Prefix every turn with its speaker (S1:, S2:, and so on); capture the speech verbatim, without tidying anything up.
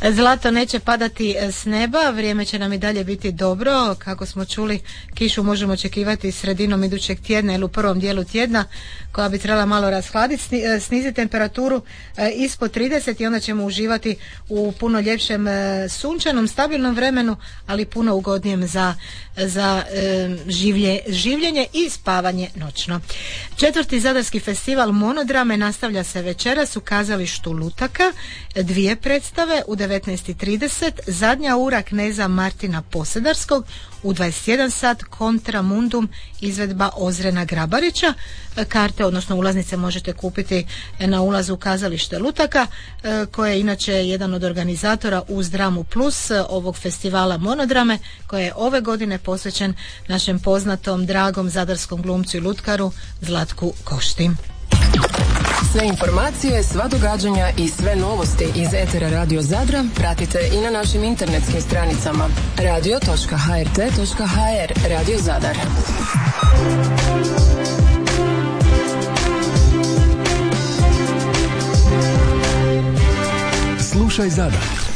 S1: Zlato neće padati s neba, vrijeme će nam i dalje biti dobro. Kako smo čuli, kišu možemo očekivati sredinom idućeg tjedna ili u prvom dijelu tjedna, koja bi trebala malo rashladiti, sniziti temperaturu ispod trideset i onda ćemo uživati u puno ljepšem sunčanom, stabilnom vremenu, ali puno ugodnijem za, za e, življe, življenje i spavanje noćno. Četvrti Zadarski festival monodrame nastavlja se večeras u kazalištu Lutaka, dvije predstave u devetnaest i trideset, zadnja ura kneza Martina Posedarskog, u dvadeset jedan sat Kontra Mundum, izvedba Ozrena Grabarića. Karte, odnosno ulaznice, možete kupiti na ulazu u kazalište Lutaka, koje je inače jedan od organizatora uz Dramu Plus ovog festivala monodrame, koji je ove godine posvećen našem poznatom, dragom zadarskom glumcu i lutkaru Zlatku Košti.
S2: Sve informacije, sva događanja i sve novosti iz etera Radio Zadra pratite i na našim internetskim stranicama radio točka h r t točka h r. Radio Zadar.
S3: Slušaj Zadar.